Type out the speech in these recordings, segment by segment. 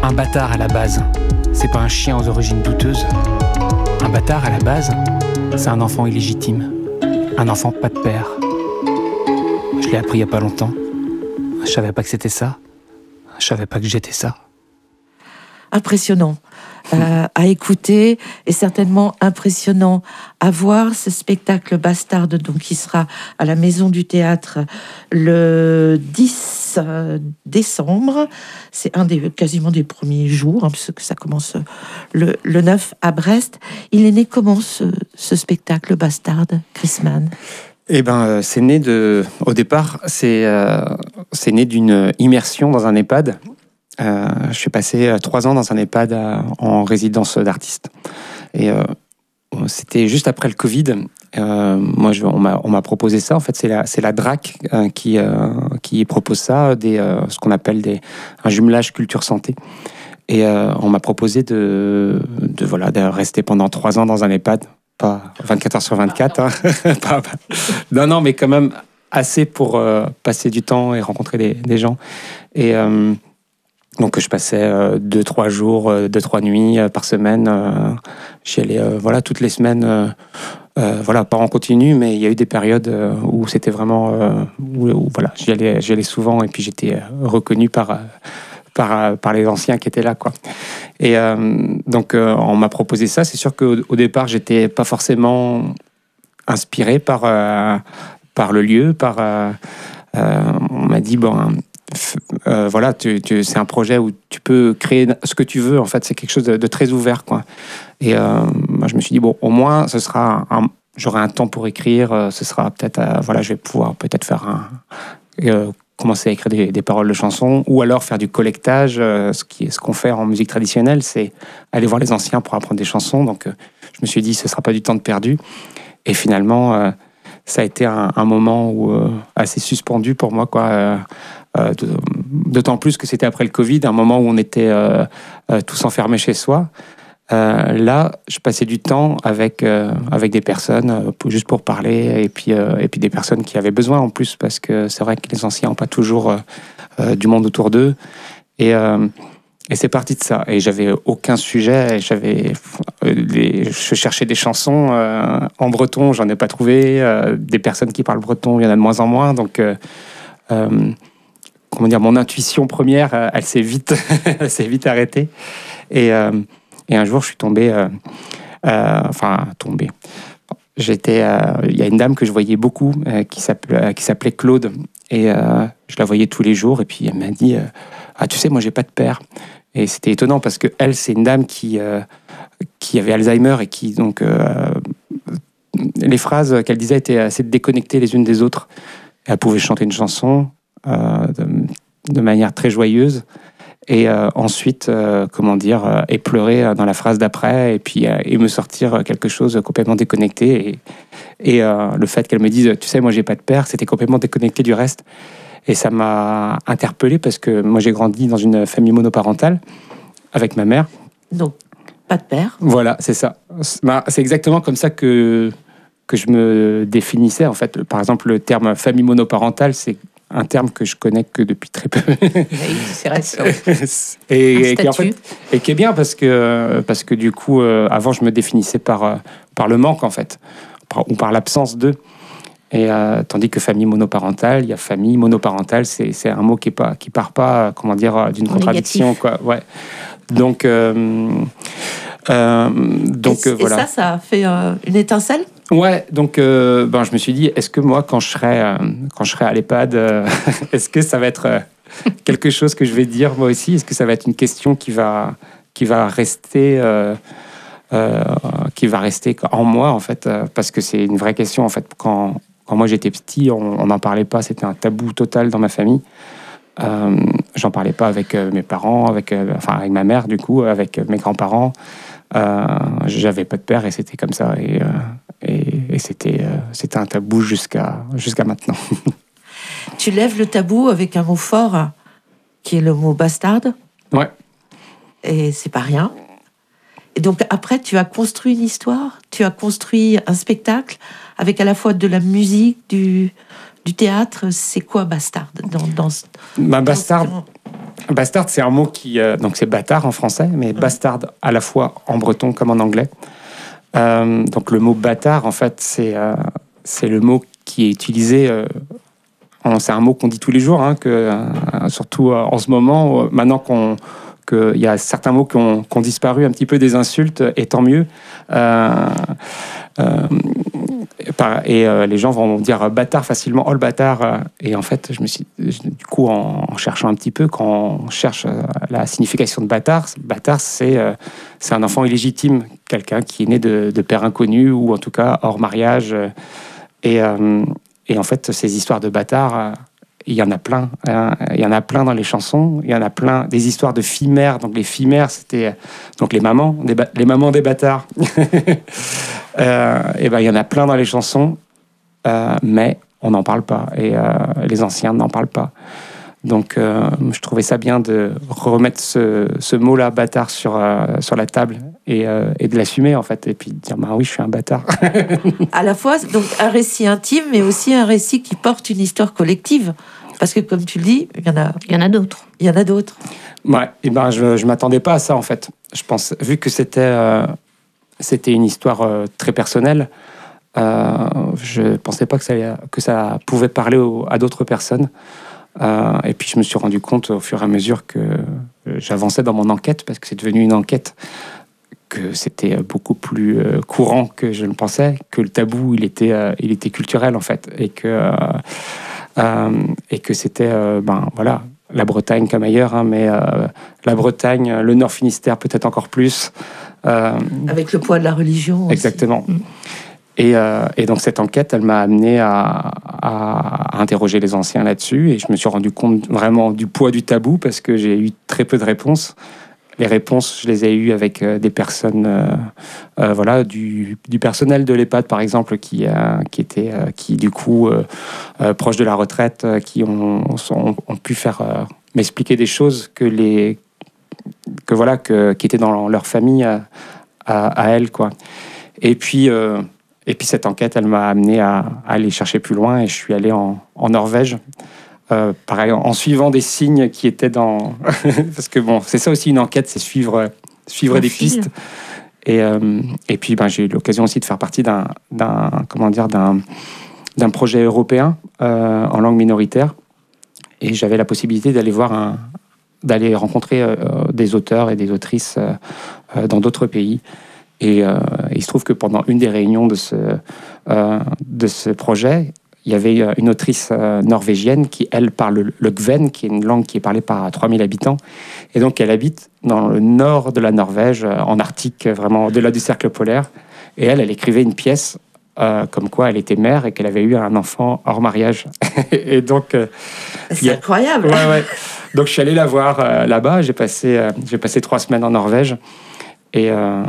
Un bâtard à la base, c'est pas un chien aux origines douteuses. Un bâtard à la base, c'est un enfant illégitime. Un enfant pas de père. Je l'ai appris il y a pas longtemps. Je savais pas que c'était ça. Je savais pas que j'étais ça. Impressionnant à écouter et certainement impressionnant à voir, ce spectacle Bastard, donc qui sera à la Maison du Théâtre le 10 décembre. C'est quasiment des premiers jours, puisque ça commence le 9 à Brest. Il est né comment ce spectacle Bastard, Chris Mann? C'est né au départ, c'est né d'une immersion dans un EHPAD. Je suis passé 3 ans dans un EHPAD en résidence d'artiste. Et c'était juste après le Covid. On m'a proposé ça. En fait, c'est la DRAC qui propose ça, ce qu'on appelle un jumelage culture-santé. Et on m'a proposé de rester pendant 3 ans dans un EHPAD. Pas 24 heures sur 24. Hein. Non, mais quand même assez pour passer du temps et rencontrer des gens. Et donc je passais 2-3 jours, 2-3 nuits par semaine. J'y allais toutes les semaines, pas en continu, mais il y a eu des périodes où c'était vraiment j'y allais souvent et puis j'étais reconnu par les anciens qui étaient là, quoi. Et on m'a proposé ça. C'est sûr qu'au départ j'étais pas forcément inspiré par le lieu, on m'a dit c'est un projet où tu peux créer ce que tu veux. En fait, c'est quelque chose de très ouvert, quoi. Et moi, je me suis dit au moins, j'aurai un temps pour écrire. Ce sera peut-être, je vais pouvoir peut-être faire commencer à écrire des paroles de chansons, ou alors faire du collectage. Ce qu'on fait en musique traditionnelle, c'est aller voir les anciens pour apprendre des chansons. Donc, je me suis dit, ce sera pas du temps de perdu. Et finalement, ça a été un moment assez suspendu pour moi, quoi. D'autant plus que c'était après le Covid, un moment où on était tous enfermés chez soi. Là, je passais du temps avec des personnes juste pour parler, et puis des personnes qui avaient besoin en plus, parce que c'est vrai que les anciens n'ont pas toujours du monde autour d'eux. Et c'est parti de ça. Et j'avais aucun sujet. Je cherchais des chansons en breton, j'en ai pas trouvé. Des personnes qui parlent breton, il y en a de moins en moins. Donc mon intuition première, elle s'est vite arrêtée. Et un jour, je suis tombé. Il y a une dame que je voyais beaucoup, qui s'appelait Claude, et je la voyais tous les jours. Et puis elle m'a dit, tu sais, moi j'ai pas de père. Et c'était étonnant parce que elle, c'est une dame qui avait Alzheimer et qui donc les phrases qu'elle disait étaient assez déconnectées les unes des autres. Elle pouvait chanter une chanson de manière très joyeuse, et ensuite et pleurer dans la phrase d'après, et puis et me sortir quelque chose complètement déconnecté, et le fait qu'elle me dise, tu sais, moi j'ai pas de père, c'était complètement déconnecté du reste. Et ça m'a interpellé parce que moi j'ai grandi dans une famille monoparentale avec ma mère. Donc pas de père. Voilà, c'est ça. C'est exactement comme ça que je me définissais, en fait. Par exemple, le terme famille monoparentale, c'est un terme que je connais que depuis très peu. C'est récent. et qui est bien parce que du coup, avant, je me définissais par le manque, en fait, ou par l'absence d'eux. Et tandis que famille monoparentale, il y a famille monoparentale, c'est un mot qui part pas, d'une contradiction, quoi. Ouais. Donc voilà. Et ça a fait une étincelle. Ouais, donc je me suis dit, est-ce que moi, quand je serai à l'EHPAD, est-ce que ça va être quelque chose que je vais dire moi aussi? Est-ce que ça va être une question qui va rester en moi, en fait, parce que c'est une vraie question, en fait. Quand moi j'étais petit, on n'en parlait pas, c'était un tabou total dans ma famille. J'en parlais pas avec mes parents, avec ma mère, du coup, avec mes grands-parents. J'avais pas de père, et c'était comme ça, et c'était un tabou jusqu'à maintenant. Tu lèves le tabou avec un mot fort qui est le mot bastarde. Ouais. Et c'est pas rien. Et donc après, tu as construit une histoire, tu as construit un spectacle avec à la fois de la musique, du théâtre. C'est quoi Bastard dans Bastard, Bastard, c'est un mot qui... donc c'est bâtard en français, mais bastard à la fois en breton comme en anglais. Donc le mot bâtard, en fait, c'est le mot qui est utilisé... c'est un mot qu'on dit tous les jours, hein, surtout en ce moment, maintenant qu'il y a certains mots qui ont disparu un petit peu des insultes, et tant mieux. Les gens vont dire bâtard facilement, oh le bâtard. Et en fait, du coup, en cherchant un petit peu, quand on cherche la signification de bâtard, c'est un enfant illégitime, quelqu'un qui est né de père inconnu ou en tout cas hors mariage. Et en fait, ces histoires de bâtards, il y en a plein. Il y en a plein dans les chansons. Il y en a plein des histoires de filles mères. Donc les filles mères, c'était donc les mamans des bâtards. Et ben il y en a plein dans les chansons, mais on n'en parle pas. Et les anciens n'en parlent pas. Donc je trouvais ça bien de remettre ce mot-là, bâtard, sur la table et de l'assumer en fait. Et puis de dire bah oui, je suis un bâtard. À la fois donc un récit intime, mais aussi un récit qui porte une histoire collective. Parce que comme tu le dis, il y en a d'autres. Il y en a d'autres. Ouais, et ben je m'attendais pas à ça en fait. Je pense, vu que c'était une histoire très personnelle, je pensais pas que ça pouvait parler à d'autres personnes. Et puis je me suis rendu compte au fur et à mesure que j'avançais dans mon enquête, parce que c'est devenu une enquête, que c'était beaucoup plus courant que je ne pensais, que le tabou il était culturel en fait, et que c'était voilà, la Bretagne comme ailleurs, hein, mais la Bretagne, le Nord Finistère peut-être encore plus. Avec le poids de la religion. Exactement. Et donc cette enquête, elle m'a amené à interroger les anciens là-dessus, et je me suis rendu compte vraiment du poids du tabou, parce que j'ai eu très peu de réponses. Les réponses, je les ai eues avec des personnes, voilà, du personnel de l'EHPAD par exemple, qui du coup proches de la retraite, qui ont pu faire m'expliquer des choses qui étaient dans leur famille à elles, quoi. Et puis cette enquête, elle m'a amené à aller chercher plus loin, et je suis allé en Norvège. Pareil, en suivant des signes qui étaient dans... Parce que bon, c'est ça aussi une enquête, c'est suivre des pistes. Et puis j'ai eu l'occasion aussi de faire partie d'un projet européen en langue minoritaire. Et j'avais la possibilité d'aller rencontrer des auteurs et des autrices dans d'autres pays. Et il se trouve que pendant une des réunions de ce projet, il y avait une autrice norvégienne qui, elle, parle le Kven, qui est une langue qui est parlée par 3000 habitants. Et donc, elle habite dans le nord de la Norvège, en Arctique, vraiment au-delà du cercle polaire. Et elle écrivait une pièce comme quoi elle était mère et qu'elle avait eu un enfant hors mariage. Et donc... c'est incroyable. Ouais. Donc, je suis allé la voir là-bas. J'ai passé 3 semaines en Norvège. Et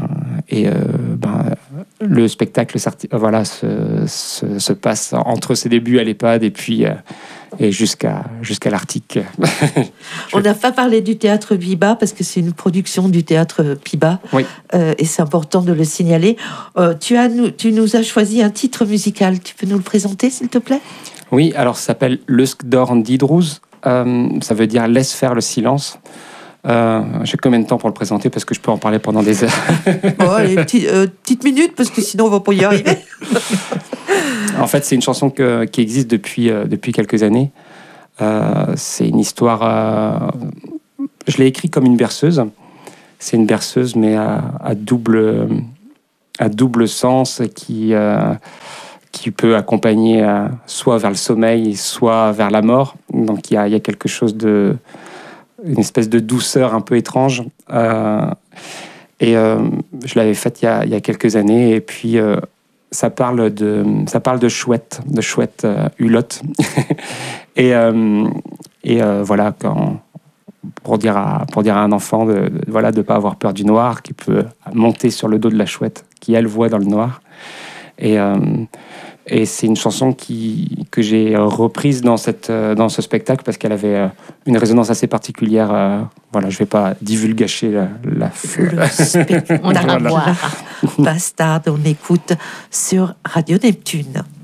le spectacle se passe entre ses débuts à l'EHPAD et jusqu'à l'Arctique. On n'a pas parlé du théâtre Biba parce que c'est une production du théâtre Biba. Oui. Et c'est important de le signaler. Tu nous as choisi un titre musical. Tu peux nous le présenter, s'il te plaît ? Oui, alors ça s'appelle Løskdorn Didrus. Ça veut dire « laisse faire le silence ». J'ai combien de temps pour le présenter, parce que je peux en parler pendant des heures. Allez, petite minute, parce que sinon on va pas y arriver. En fait, c'est une chanson qui existe depuis quelques années. C'est une histoire... je l'ai écrite comme une berceuse. C'est une berceuse, mais à double sens, qui peut accompagner soit vers le sommeil, soit vers la mort. Donc il y a quelque chose une espèce de douceur un peu étrange. Je l'avais faite il y a quelques années, et puis ça parle de chouette hulotte. et voilà, pour dire à un enfant de pas avoir peur du noir, qui peut monter sur le dos de la chouette, qui elle voit dans le noir. Et c'est une chanson que j'ai reprise dans ce spectacle, parce qu'elle avait une résonance assez particulière. Voilà, je vais pas divulgacher la On a voir. Bastard, on écoute sur Radio Neptune.